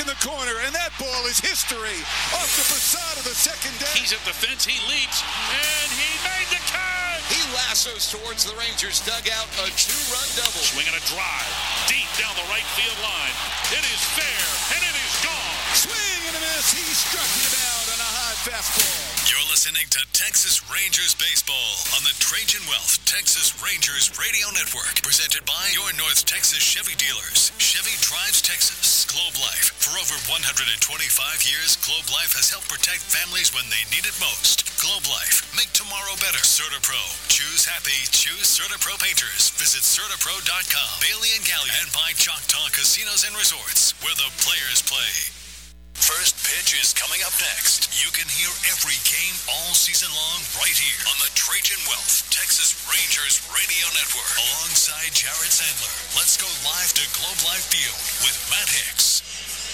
in the corner, and that ball is history off the facade of the second deck. He's at the fence, he leaps, and he made the catch! He lassos towards the Rangers dugout, a two-run double. Swinging a drive, deep down the right field line. It is fair, and it is gone. Swing and a miss, he struck him out on a high fastball. You're listening to Texas Rangers Baseball on the Trajan Wealth Texas Rangers Radio Network. Presented by your North Texas Chevy dealers. Chevy drives Texas. Globe Life. For over 125 years, Globe Life has helped protect families when they need it most. Globe Life. Make tomorrow better. CertaPro. Choose happy. Choose CertaPro Painters. Visit CertaPro.com. Bailey and Gallion. And by Choctaw Casinos and Resorts, where the players play. First pitch is coming up next. You can hear every game all season long right here on the Trajan Wealth Texas Rangers Radio Network. Alongside Jared Sandler. Let's go live to Globe Life Field with Matt Hicks.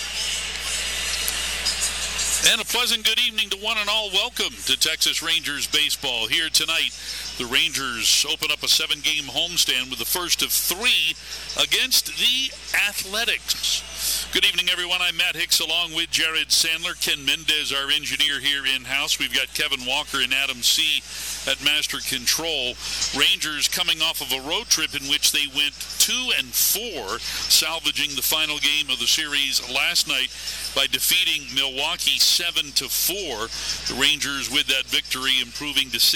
And a pleasant good evening to one and all. Welcome to Texas Rangers Baseball. Here tonight, the Rangers open up a 7-game homestand with the first of 3 against the Athletics. Good evening, everyone. I'm Matt Hicks along with Jared Sandler, Ken Mendez, our engineer here in-house. We've got Kevin Walker and Adam C. at Master Control. Rangers coming off of a road trip in which they went 2-4, salvaging the final game of the series last night by defeating Milwaukee 7-4. The Rangers with that victory improving to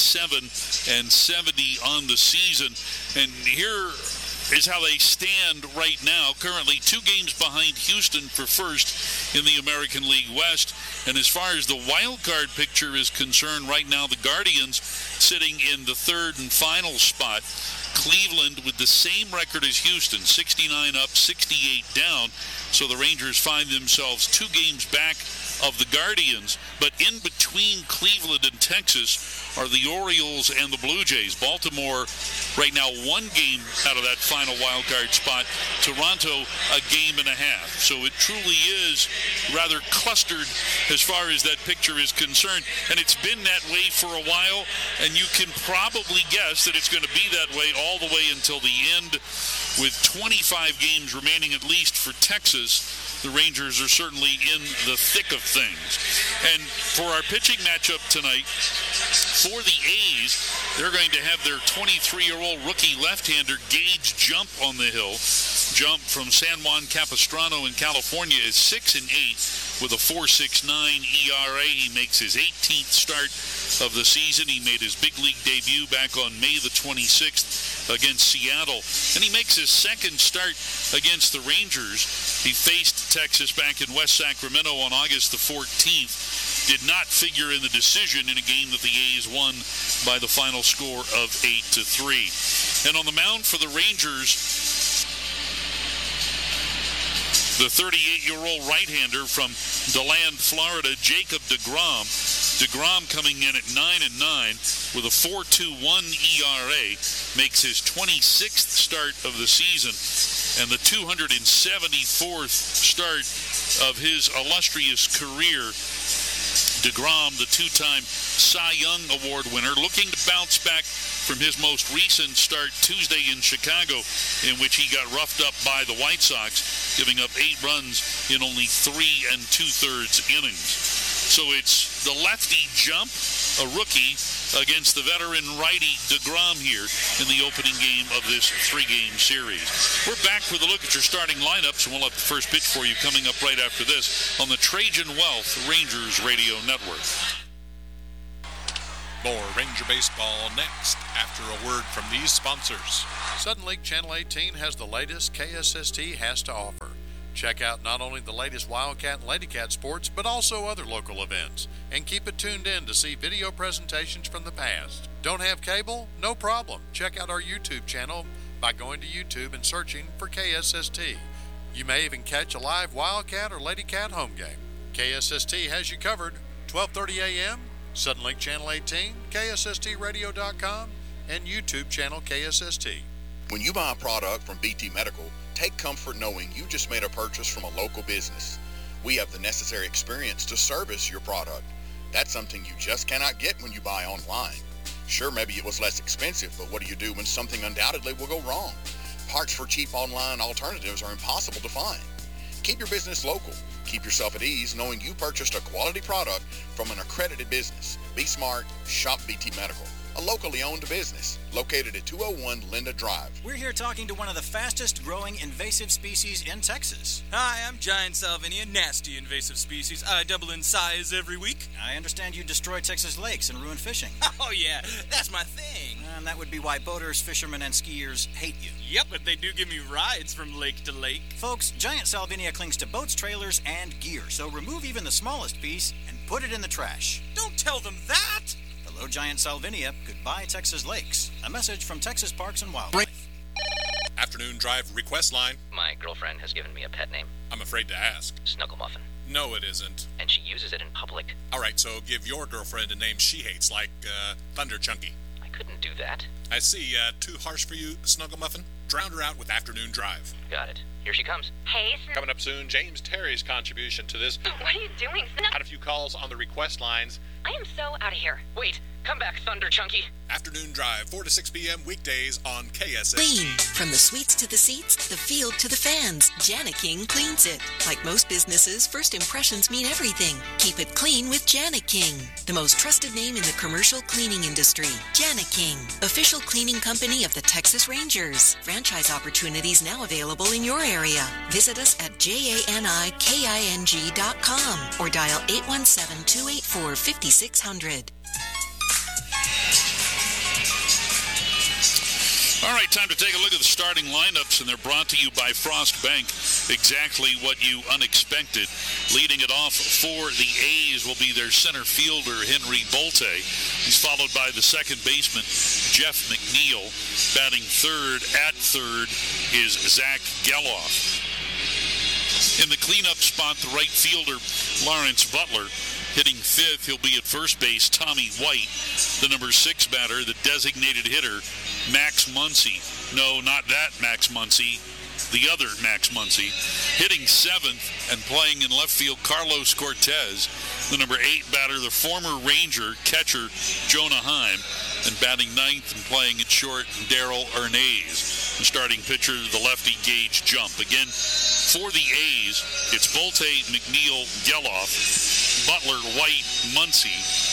67-70 on the season. And here is how they stand right now. Currently 2 games behind Houston for first in the American League West. And as far as the wild card picture is concerned, right now the Guardians sitting in the 3rd and final spot. Cleveland with the same record as Houston, 69 up, 68 down. So the Rangers find themselves 2 games back of the Guardians. But in between Cleveland and Texas are the Orioles and the Blue Jays. Baltimore right now 1 game out of that final wild card spot. Toronto a game and a half. So it truly is rather clustered as far as that picture is concerned. And it's been that way for a while. And you can probably guess that it's going to be that way all the way until the end. With 25 games remaining at least for Texas, the Rangers are certainly in the thick of things. And for our pitching matchup tonight, for the A's, they're going to have their 23-year-old rookie left-hander Gage Jump on the hill. Jump from San Juan Capistrano in California is 6-8 with a 4.69 ERA. He makes his 18th start of the season. He made his big league debut back on May the 26th against Seattle. And he makes his 2nd start against the Rangers. He faced Texas back in West Sacramento on August the 14th. Did not figure in the decision in a game that the A's won by the final score of 8-3. And on the mound for the Rangers, the 38-year-old right-hander from DeLand, Florida, Jacob deGrom. deGrom coming in at 9-9 with a 4.21 ERA, makes his 26th start of the season and the 274th start of his illustrious career. deGrom, the 2-time Cy Young Award winner, looking to bounce back from his most recent start Tuesday in Chicago, in which he got roughed up by the White Sox, giving up 8 runs in only 3 2/3 innings. So it's the lefty Jump, a rookie, against the veteran righty deGrom here in the opening game of this 3-game series. We're back with a look at your starting lineups, and we'll have the first pitch for you coming up right after this on the Trajan Wealth Rangers Radio Network. More Ranger Baseball next after a word from these sponsors. Sudden Lake Channel 18 has the latest KSST has to offer. Check out not only the latest Wildcat and Ladycat sports, but also other local events. And keep it tuned in to see video presentations from the past. Don't have cable? No problem. Check out our YouTube channel by going to YouTube and searching for KSST. You may even catch a live Wildcat or Ladycat home game. KSST has you covered. 12:30 a.m., Sudden Lake Channel 18, KSSTradio.com, and YouTube channel KSST. When you buy a product from BT Medical, take comfort knowing you just made a purchase from a local business. We have the necessary experience to service your product. That's something you just cannot get when you buy online. Sure, maybe it was less expensive, but what do you do when something undoubtedly will go wrong? Parts for cheap online alternatives are impossible to find. Keep your business local. Keep yourself at ease knowing you purchased a quality product from an accredited business. Be smart. Shop BT Medical, a locally owned business located at 201 Linda Drive. We're here talking to one of the fastest growing invasive species in Texas. Hi, I'm Giant Salvinia, nasty invasive species. I double in size every week. I understand you destroy Texas lakes and ruin fishing. Oh yeah, that's my thing. And that would be why boaters, fishermen, and skiers hate you. Yep, but they do give me rides from lake to lake. Folks, Giant Salvinia clings to boats, trailers, and gear, so remove even the smallest piece and put it in the trash. Don't tell them that! Hello, Giant Salvinia. Goodbye, Texas lakes. A message from Texas Parks and Wildlife. Afternoon Drive request line. My girlfriend has given me a pet name. I'm afraid to ask. Snuggle Muffin. No, it isn't. And she uses it in public. All right, so give your girlfriend a name she hates, like Thunder Chunky. I couldn't do that. I see. Too harsh for you, Snuggle Muffin? Drown her out with Afternoon Drive. Got it. Here she comes. Hey, Coming up soon, James Terry's contribution to this. what are you doing? Had a few calls on the request lines. I am so out of here. Wait, come back, Thunder Chunky. Afternoon Drive, 4 to 6 p.m. weekdays on KSS. Clean. From the suites to the seats, the field to the fans, Jana King cleans it. Like most businesses, first impressions mean everything. Keep it clean with Jana King, the most trusted name in the commercial cleaning industry. Jana King, official cleaning company of the Texas Rangers. Franchise opportunities now available in your area. Visit us at JANIKING.com or dial 817-284-5600. All right, time to take a look at the starting lineups, and they're brought to you by Frost Bank. Exactly what you unexpected. Leading it off for the A's will be their center fielder, Henry Bolte. He's followed by the second baseman, Jeff McNeil. Batting third at third is Zach Geloff. In the cleanup spot, the right fielder, Lawrence Butler. Hitting fifth, he'll be at first base, Tommy White. The number 6 batter, the designated hitter, Max Muncy. No, not that Max Muncy, the other Max Muncy. Hitting seventh and playing in left field, Carlos Cortez. The number 8 batter, the former Ranger catcher, Jonah Heim. And batting ninth and playing at short, Darrell Ernaiz. The starting pitcher, the lefty, Gage Jump. Again, for the A's, it's Bolte, McNeil, Geloff, Butler, White, Muncy,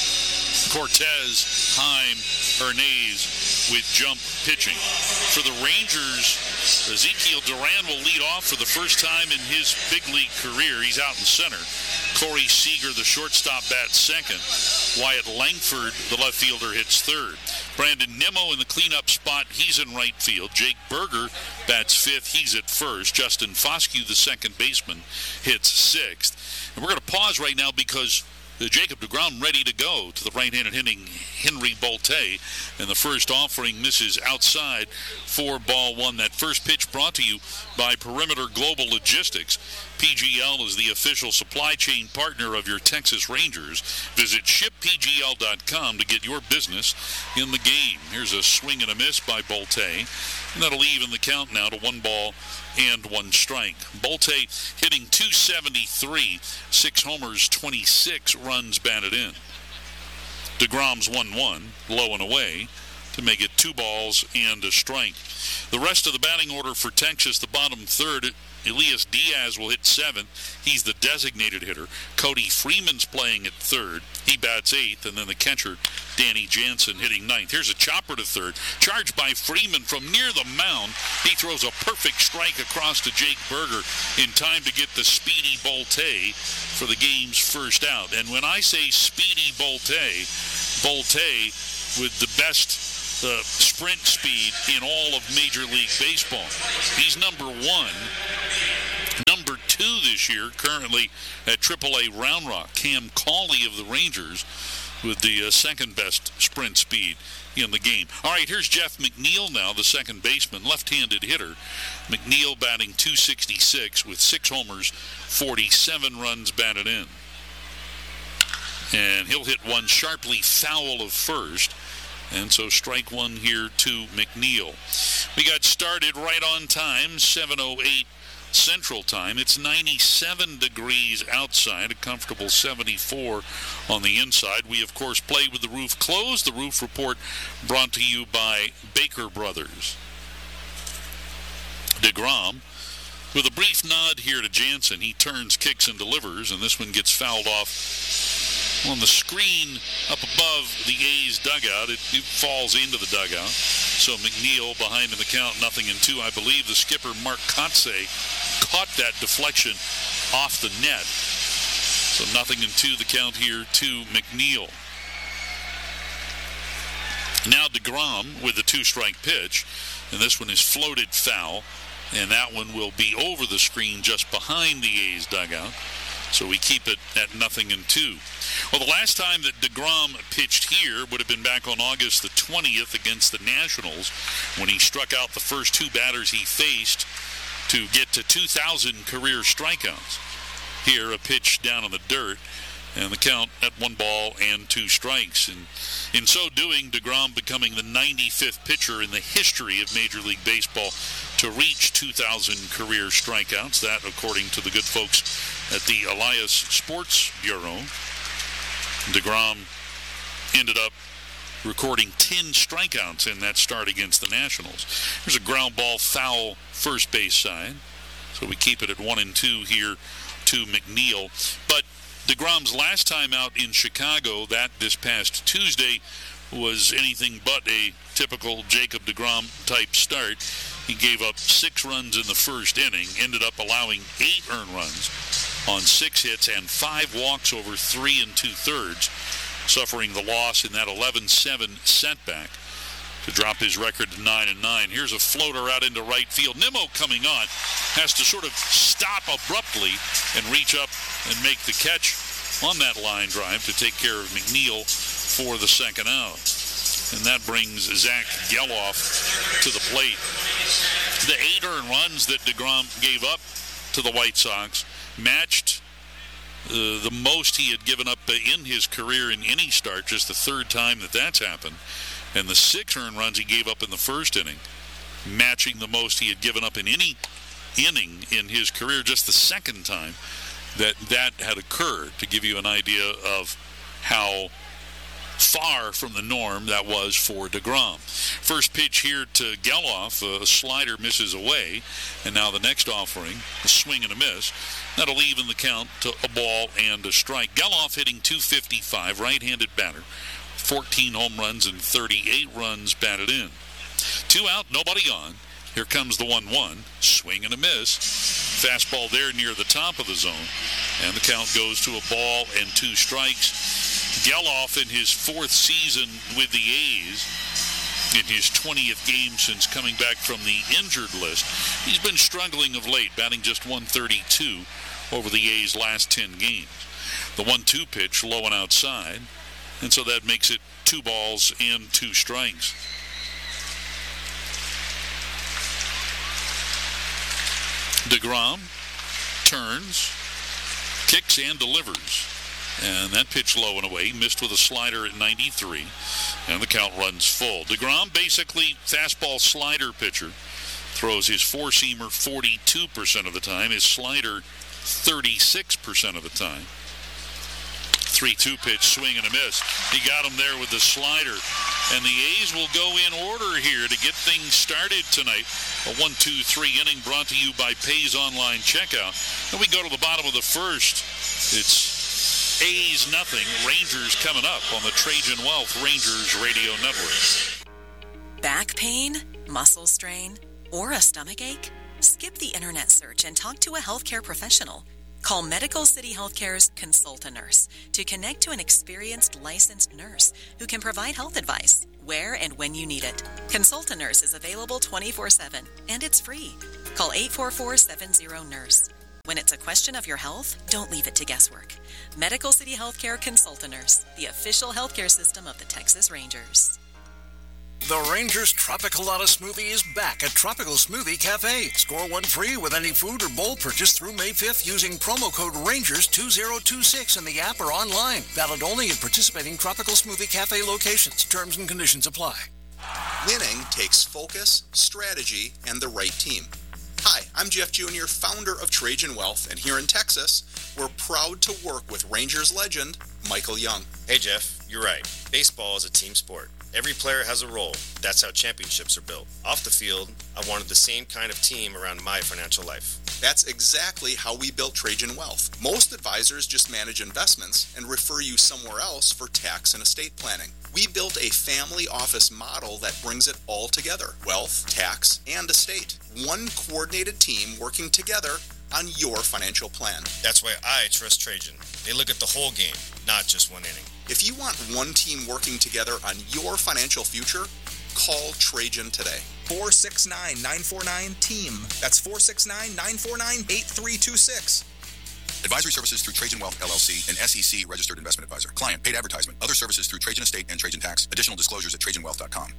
Cortez, Heim, Ernaiz with Jump pitching. For the Rangers, Ezekiel Duran will lead off for the first time in his big league career. He's out in center. Corey Seager, the shortstop, bats second. Wyatt Langford, the left fielder, hits third. Brandon Nimmo in the cleanup spot. He's in right field. Jake Berger bats fifth. He's at first. Justin Foscue, the second baseman, hits sixth. And we're going to pause right now because Jacob deGrom ready to go to the right-handed hitting Henry Bolte. And the first offering misses outside for ball one. That first pitch brought to you by Perimeter Global Logistics. PGL is the official supply chain partner of your Texas Rangers. Visit shippgl.com to get your business in the game. Here's a swing and a miss by Bolte. And that'll even the count now to 1 ball and 1 strike. Bolte hitting .273, 6 homers, 26 runs batted in. deGrom's 1-1, low and away, to make it 2 balls and a strike. The rest of the batting order for Texas, the bottom third, Elias Diaz will hit 7th. He's the designated hitter. Cody Freeman's playing at third. He bats 8th. And then the catcher, Danny Jansen, hitting 9th. Here's a chopper to third. Charged by Freeman from near the mound. He throws a perfect strike across to Jake Berger in time to get the speedy Bolte for the game's first out. And when I say speedy Bolte, Bolte with the best sprint speed in all of Major League Baseball. He's number 1. Number 2 this year, currently at AAA Round Rock, Cam Cauley of the Rangers with the second best sprint speed in the game. All right, here's Jeff McNeil now, the second baseman, left-handed hitter. McNeil batting .266 with 6 homers, 47 runs batted in. And he'll hit one sharply foul of first. And so strike 1 here to McNeil. We got started right on time, 7:08 Central Time. It's 97 degrees outside, a comfortable 74 on the inside. We, of course, play with the roof closed. The Roof Report brought to you by Baker Brothers. deGrom With a brief nod here to Jansen, he turns, kicks, and delivers, and this one gets fouled off on the screen up above the A's dugout. It falls into the dugout. So McNeil behind in the count, 0-2. I believe the skipper, Mark Kotze, caught that deflection off the net. So 0-2 the count here to McNeil. Now DeGrom with the 2-strike pitch, and this one is floated foul, and that one will be over the screen just behind the A's dugout. So we keep it at 0-2. Well, the last time that DeGrom pitched here would have been back on August the 20th against the Nationals, when he struck out the first 2 batters he faced to get to 2,000 career strikeouts. Here, a pitch down in the dirt, and the count at 1-2 strikes. And in so doing, DeGrom becoming the 95th pitcher in the history of Major League Baseball to reach 2,000 career strikeouts. That, according to the good folks at the Elias Sports Bureau. DeGrom ended up recording 10 strikeouts in that start against the Nationals. There's a ground ball foul first base side. So we keep it at 1-2 here to McNeil. But DeGrom's last time out in Chicago, this past Tuesday, was anything but a typical Jacob DeGrom type start. He gave up 6 runs in the first inning, ended up allowing 8 earned runs on 6 hits and 5 walks over 3 2/3, suffering the loss in that 11-7 setback to drop his record to 9-9. Here's a floater out into right field. Nimmo coming on, has to sort of stop abruptly and reach up and make the catch on that line drive to take care of McNeil for the second out. And that brings Zach Geloff to the plate. The 8 earned runs that DeGrom gave up to the White Sox matched the most he had given up in his career in any start, just the 3rd time that's happened. And the 6 earned runs he gave up in the first inning, matching the most he had given up in any inning in his career, just the 2nd time that had occurred, to give you an idea of how far from the norm that was for DeGrom. First pitch here to Geloff, a slider misses away, and now the next offering, a swing and a miss. That'll even the count to a ball and a strike. Geloff hitting .255, right-handed batter, 14 home runs and 38 runs batted in. 2 out, nobody on. Here comes the 1-1, swing and a miss. Fastball there near the top of the zone, and the count goes to a ball and 2 strikes. Geloff in his 4th season with the A's, in his 20th game since coming back from the injured list. He's been struggling of late, batting just .132 over the A's last 10 games. The 1-2 pitch low and outside, and so that makes it 2 balls and 2 strikes. DeGrom turns, kicks, and delivers. And that pitch low and away, missed with a slider at 93, and the count runs full. DeGrom, basically fastball slider pitcher, throws his 4-seamer 42% of the time, his slider 36% of the time. 3-2 pitch, swing and a miss. He got him there with the slider. And the A's will go in order here to get things started tonight. A 1-2-3 inning brought to you by Pays Online Checkout. Then we go to the bottom of the first. It's A's nothing, Rangers coming up on the Trajan Wealth Rangers Radio Network. Back pain, muscle strain, or a stomach ache? Skip the internet search and talk to a healthcare professional. Call Medical City Healthcare's Consult-A-Nurse to connect to an experienced licensed nurse who can provide health advice where and when you need it. Consult-A-Nurse is available 24/7 and it's free. Call 844-70-NURSE. When it's a question of your health, don't leave it to guesswork. Medical City Healthcare Consult-A-Nurse, the official healthcare system of the Texas Rangers. The Rangers Tropicalata Smoothie is back at Tropical Smoothie Cafe. Score one free with any food or bowl purchase through May 5th using promo code RANGERS2026 in the app or online. Valid only at participating Tropical Smoothie Cafe locations. Terms and conditions apply. Winning takes focus, strategy, and the right team. Hi, I'm Jeff Jr., founder of Trajan Wealth, and here in Texas, we're proud to work with Rangers legend Michael Young. Hey Jeff, you're right. Baseball is a team sport. Every player has a role. That's how championships are built. Off the field, I wanted the same kind of team around my financial life. That's exactly how we built Trajan Wealth. Most advisors just manage investments and refer you somewhere else for tax and estate planning. We built a family office model that brings it all together: wealth, tax, and estate. One coordinated team working together on your financial plan. That's why I trust Trajan. They look at the whole game, not just one inning. If you want one team working together on your financial future, call Trajan today. 469-949-TEAM. That's 469-949-8326. Advisory services through Trajan Wealth, LLC, an SEC registered investment advisor. Client paid advertisement. Other services through Trajan Estate and Trajan Tax. Additional disclosures at TrajanWealth.com.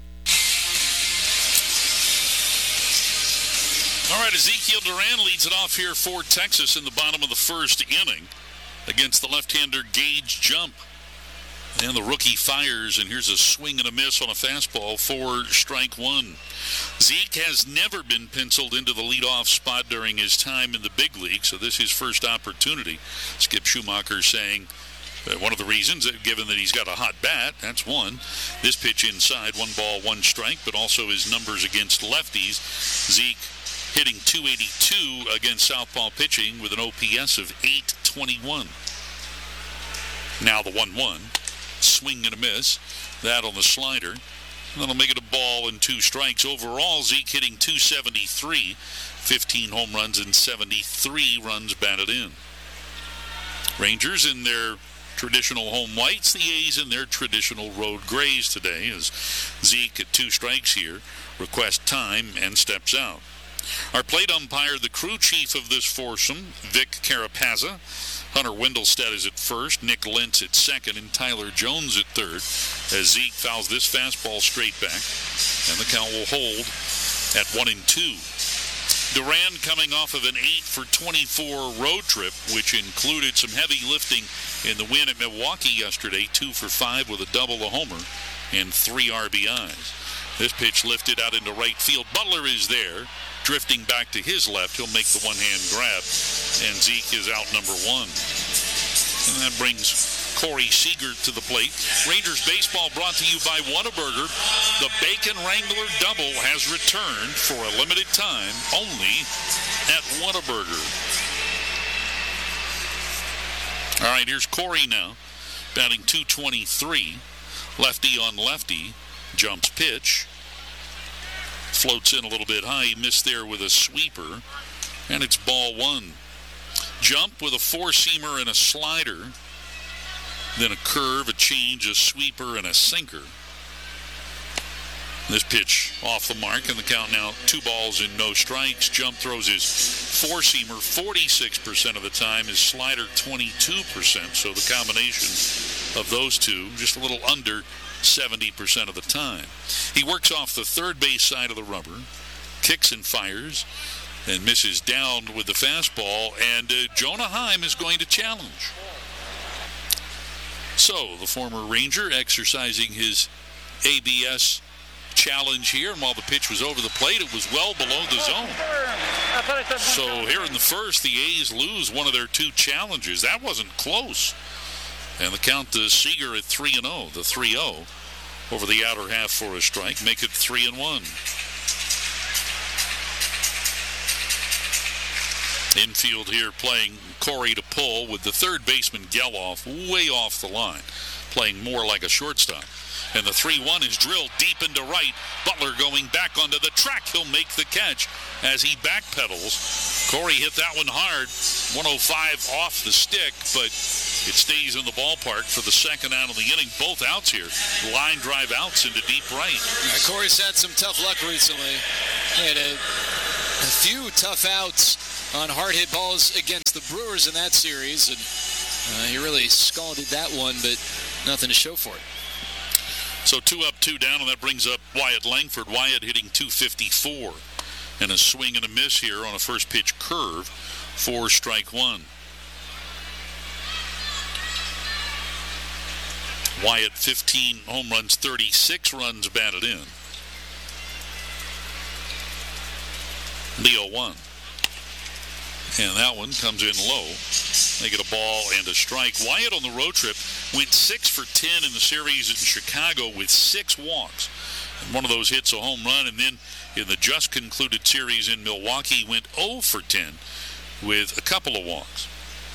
All right, Ezekiel Duran leads it off here for Texas in the bottom of the first inning against the left-hander Gage Jump. And the rookie fires, and here's a swing and a miss on a fastball for strike one. Zeke has never been penciled into the leadoff spot during his time in the big league, so this is his first opportunity. Skip Schumacher saying one of the reasons, given that he's got a hot bat, that's one. This pitch inside, 1-1 but also his numbers against lefties. Zeke hitting .282 against southpaw pitching with an OPS of .821. Now the 1-1. Swing and a miss. That on the slider. That'll make it a ball and 2 strikes. Overall, Zeke hitting .273. 15 home runs and 73 runs batted in. Rangers in their traditional home whites. The A's in their traditional road grays today, as Zeke at 2 strikes here requests time and steps out. Our plate umpire, the crew chief of this foursome, Vic Carapazza. Hunter Wendelstedt is at first, Nick Lentz at second, and Tyler Jones at third, as Zeke fouls this fastball straight back, and the count will hold at 1-2. Duran coming off of an 8-for-24 road trip, which included some heavy lifting in the win at Milwaukee yesterday, 2 for 5 with a double, a homer, and 3 RBIs. This pitch lifted out into right field. Butler is there, drifting back to his left. He'll make the one-hand grab, and Zeke is out number 1. And that brings Corey Seager to the plate. Rangers baseball brought to you by Whataburger. The Bacon Wrangler Double has returned for a limited time only at Whataburger. All right, here's Corey now, batting .223. Lefty on lefty. Jumps pitch. Floats in a little bit high. He missed there with a sweeper. And it's ball 1. Jump with a 4-seamer and a slider. Then a curve, a change, a sweeper, and a sinker. This pitch off the mark, and the count now 2 balls and no strikes. Jump throws his 4-seamer 46% of the time, his slider 22%. So the combination of those two, just a little under 70% of the time. He works off the third base side of the rubber, kicks and fires, and misses down with the fastball, and Jonah Heim is going to challenge. So the former Ranger exercising his ABS challenge here, and while the pitch was over the plate, it was well below the zone. So here in the first, the A's lose one of their 2 challenges. That wasn't close. And the count to Seager at 3-0, the 3-0 over the outer half for a strike, make it 3-1. Infield here playing Corey to pull with the third baseman Geloff way off the line, playing more like a shortstop. And the 3-1 is drilled deep into right. Butler going back onto the track. He'll make the catch as he backpedals. Corey hit that one hard. 105 off the stick, but it stays in the ballpark for the second out of the inning. Both outs here. Line drive outs into deep right. Corey's had some tough luck recently. He had a few tough outs on hard hit balls against the Brewers in that series, and he really scalded that one, but nothing to show for it. So 2 up, 2 down, and that brings up Wyatt Langford. Wyatt hitting .254. And a swing and a miss here on a first pitch curve for strike 1. Wyatt 15 home runs, 36 runs batted in. Leo 1. And that one comes in low. They get a ball and a strike. Wyatt on the road trip went 6 for 10 in the series in Chicago with 6 walks. And one of those hits a home run. And then in the just concluded series in Milwaukee, went 0 for 10 with a couple of walks.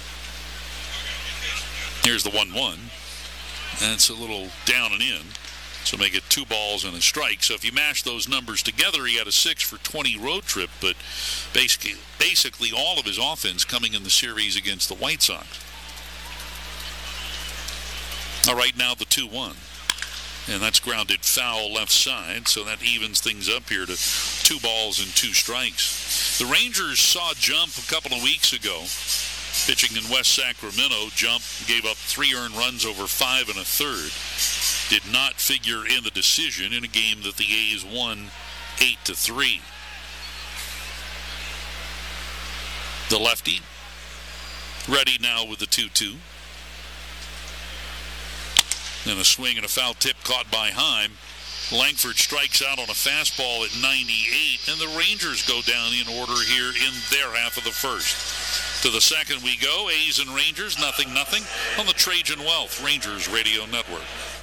Here's the 1-1. That's a little down and in. So make it 2 balls and a strike. So if you mash those numbers together, he had a 6 for 20 road trip, but basically all of his offense coming in the series against the White Sox. All right, now the 2-1. And that's grounded foul left side, so that evens things up here to 2 balls and 2 strikes. The Rangers saw Jump a couple of weeks ago. Pitching in West Sacramento, Jump gave up 3 earned runs over 5 1/3. Did not figure in the decision in a game that the A's won 8-3. The lefty ready now with the 2-2. And a swing and a foul tip caught by Heim. Langford strikes out on a fastball at 98, and the Rangers go down in order here in their half of the first. To the second we go, A's and Rangers, 0-0 on the Trajan Wealth Rangers Radio Network.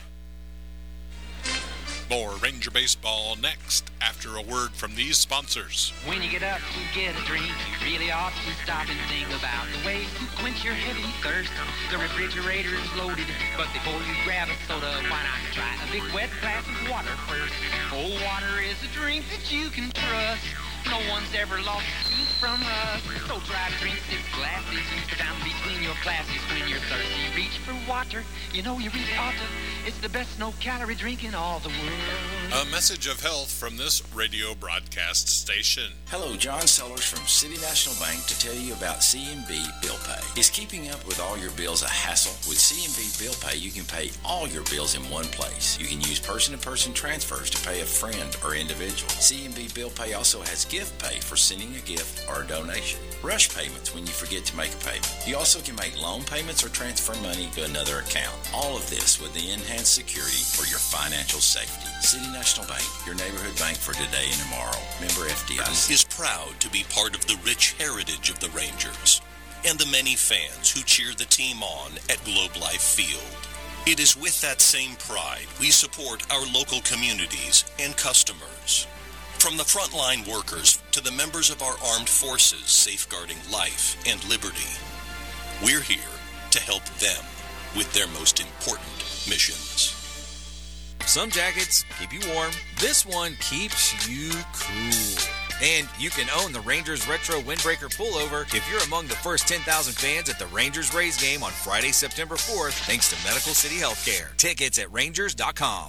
More Ranger Baseball next after a word from these sponsors. When you get up to get a drink, you really ought to stop and think about the way to quench your heavy thirst. The refrigerator's loaded, but before you grab a soda, why not try a big wet glass of water first? Cold water is a drink that you can trust. No one's ever lost a tooth from rust. So try to drink 6 glasses down between your classes. When you're thirsty, reach for water. You know you really ought to. It's the best no-calorie drink in all the world. A message of health from this radio broadcast station. Hello, John Sellers from City National Bank to tell you about CMB Bill Pay. Is keeping up with all your bills a hassle? With CMB Bill Pay, you can pay all your bills in one place. You can use person-to-person transfers to pay a friend or individual. CMB Bill Pay also has gift pay for sending a gift or a donation. Rush payments when you forget to make a payment. You also can make loan payments or transfer money to another account. All of this with the enhanced security for your financial safety. City National Bank, your neighborhood bank for today and tomorrow. Member FDIC. Is proud to be part of the rich heritage of the Rangers and the many fans who cheer the team on at Globe Life Field. It is with that same pride we support our local communities and customers. From the frontline workers to the members of our armed forces safeguarding life and liberty, we're here to help them with their most important missions. Some jackets keep you warm. This one keeps you cool. And you can own the Rangers Retro Windbreaker Pullover if you're among the first 10,000 fans at the Rangers Rays game on Friday, September 4th, thanks to Medical City Healthcare. Tickets at Rangers.com.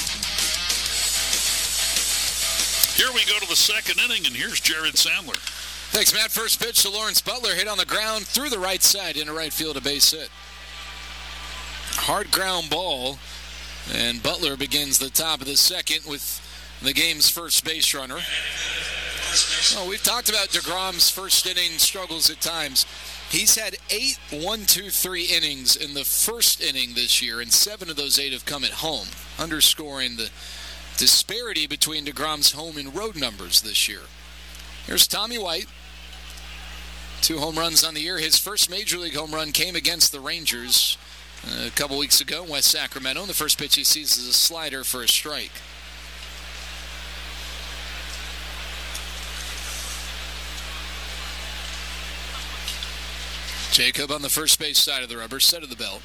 Here we go to the second inning, and here's Jared Sandler. Thanks, Matt. First pitch to Lawrence Butler, hit on the ground through the right side into right field, a base hit. Hard ground ball, and Butler begins the top of the second with the game's first base runner. Well, we've talked about DeGrom's first inning struggles at times. He's had 8 1-2-3 innings in the first inning this year, and 7 of those 8 have come at home, underscoring the disparity between DeGrom's home and road numbers this year. Here's Tommy White. 2 home runs on the year. His first Major League home run came against the Rangers a couple weeks ago in West Sacramento. And the first pitch he sees is a slider for a strike. Jacob on the first base side of the rubber, set of the belt.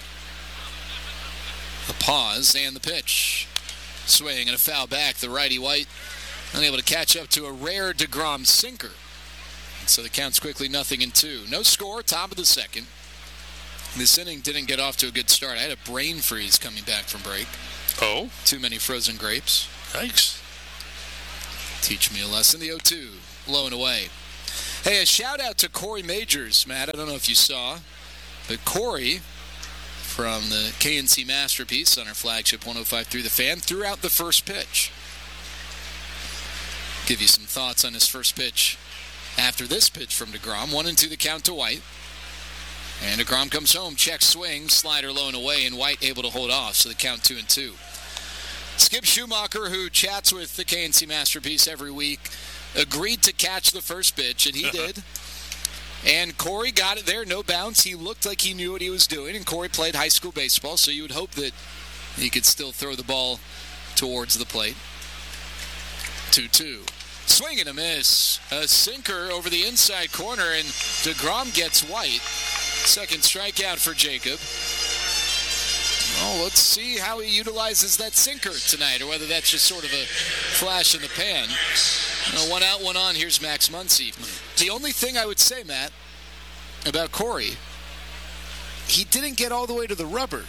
The pause and the pitch. Swing and a foul back. The righty White unable to catch up to a rare DeGrom sinker. And so the count's quickly 0-2. No score, top of the second. This inning didn't get off to a good start. I had a brain freeze coming back from break. Oh? Too many frozen grapes. Thanks. Teach me a lesson. The 0-2, low and away. Hey, a shout out to Corey Majors, Matt. I don't know if you saw, but Corey from the KNC Masterpiece on our flagship 105.3 The Fan threw out the first pitch. Give you some thoughts on his first pitch after this pitch from DeGrom. 1-2 the count to White. And DeGrom comes home, check swing, slider low and away, and White able to hold off, so the count 2-2. Skip Schumacher, who chats with the KNC Masterpiece every week, agreed to catch the first pitch, and he did. And Corey got it there, no bounce. He looked like he knew what he was doing, and Corey played high school baseball, so you would hope that he could still throw the ball towards the plate. 2-2. Swing and a miss. A sinker over the inside corner, and DeGrom gets White. Second strikeout for Jacob. Well, let's see how he utilizes that sinker tonight, or whether that's just sort of a flash in the pan. One out, one on. Here's Max Muncy. The only thing I would say, Matt, about Corey, he didn't get all the way to the rubber.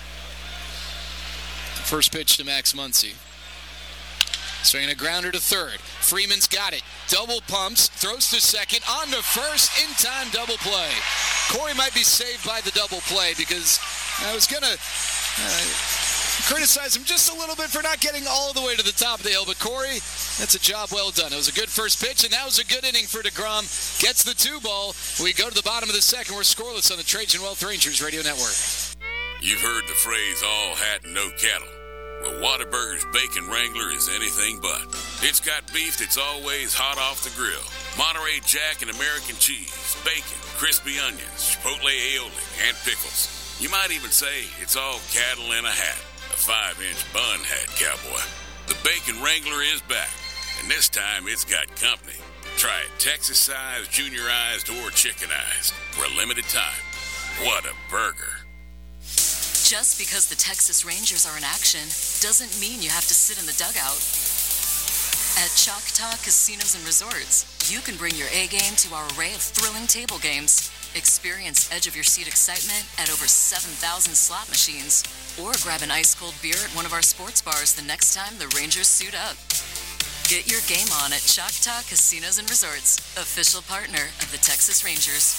First pitch to Max Muncy. Swinging a grounder to third. Freeman's got it. Double pumps, throws to second, on to first, in-time double play. Corey might be saved by the double play because I was going to criticize him just a little bit for not getting all the way to the top of the hill, but Corey, that's a job well done. It was a good first pitch, and that was a good inning for DeGrom. Gets the 2-ball. We go to the bottom of the second. We're scoreless on the Trajan Wealth Rangers Radio Network. You've heard the phrase, all hat and no cattle. Well, Whataburger's Bacon Wrangler is anything but. It's got beef that's always hot off the grill. Monterey Jack and American cheese, bacon, crispy onions, chipotle aioli, and pickles. You might even say it's all cattle in a hat. A 5-inch bun hat, cowboy. The Bacon Wrangler is back, and this time it's got company. Try it Texas-sized, junior-ized, or chicken-ized for a limited time. What a burger. Just because the Texas Rangers are in action doesn't mean you have to sit in the dugout. At Choctaw Casinos and Resorts, you can bring your A game to our array of thrilling table games. Experience edge-of-your-seat excitement at over 7,000 slot machines, or grab an ice-cold beer at one of our sports bars the next time the Rangers suit up. Get your game on at Choctaw Casinos and Resorts, official partner of the Texas Rangers.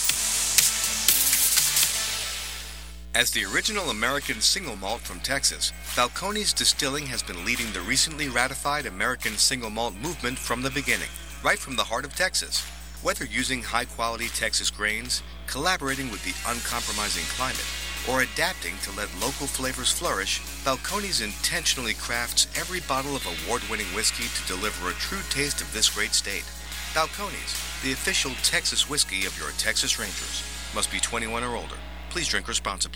As the original American single malt from Texas, Balcones Distilling has been leading the recently ratified American single malt movement from the beginning, right from the heart of Texas. Whether using high-quality Texas grains, collaborating with the uncompromising climate, or adapting to let local flavors flourish, Balcones intentionally crafts every bottle of award-winning whiskey to deliver a true taste of this great state. Balcones, the official Texas whiskey of your Texas Rangers. Must be 21 or older. Please drink responsibly.